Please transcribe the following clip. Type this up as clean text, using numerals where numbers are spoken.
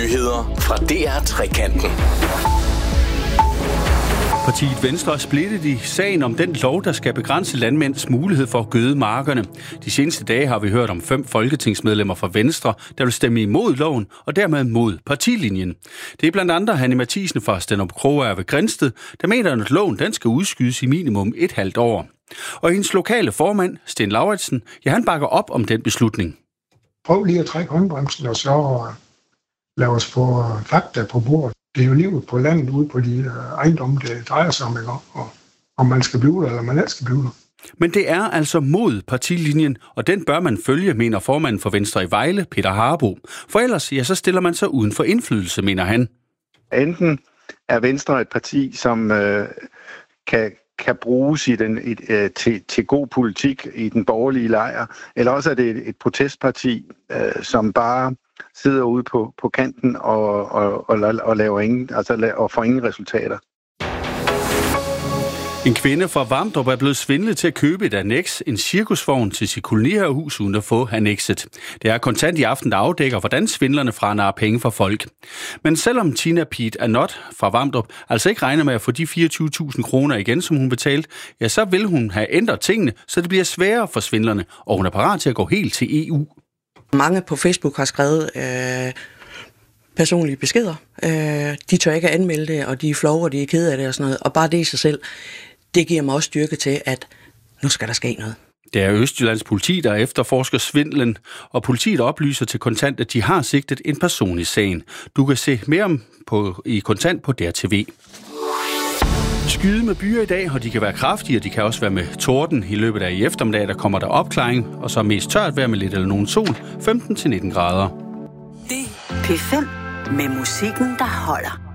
Nyheder fra DR Trekanten. Partiet Venstre er splittet i sagen om den lov, der skal begrænse landmænds mulighed for at gøde markerne. De seneste dage har vi hørt om 5 folketingsmedlemmer fra Venstre, der vil stemme imod loven og dermed mod partilinjen. Det er blandt andre Hanne Matthiesen fra Stenderup-Krogager ved Grindsted, der mener, at loven den skal udskydes i minimum 1,5 år. Og hendes lokale formand, Sten Lauritsen, han bakker op om den beslutning. Prøv lige at trække håndbremsen og så lad os få fakta på bordet. Det er jo livet på landet ude på de ejendomme, det drejer sig om, om man skal blive der, eller man ikke skal blive der. Men det er altså mod partilinjen, og den bør man følge, mener formanden for Venstre i Vejle, Peter Harbo. For ellers, så stiller man sig uden for indflydelse, mener han. Enten er Venstre et parti, som kan bruges til god politik i den borgerlige lejr, eller også er det et protestparti, som bare sidder ude på kanten og laver ingen, og får ingen resultater. En kvinde fra Vamdrup er blevet svindlet til at købe et annex, en cirkusvogn til sit kolonihavehus, uden at få annexet. Det er Kontant i aften, der afdækker, hvordan svindlerne franarrer penge fra folk. Men selvom Tina Piet Anot fra Vamdrup altså ikke regner med at få de 24.000 kroner igen, som hun betalte, så vil hun have ændret tingene, så det bliver sværere for svindlerne, og hun er parat til at gå helt til EU. Mange på Facebook har skrevet personlige beskeder. De tør ikke anmelde det, og de er flove, og de er kede af det og sådan noget. Og bare det i sig selv, det giver mig også styrke til, at nu skal der ske noget. Det er Østjyllands politi, der efterforsker svindlen, og politiet oplyser til Kontant, at de har sigtet en person i sagen. Du kan se mere om i Kontant på DRTV. Skyde med byer i dag, og de kan være kraftige, og de kan også være med torden. I løbet af i eftermiddag, der kommer der opklaring, og så mest tørt vejr med lidt eller nogen sol, 15-19 grader. Det P5 med musikken, der holder.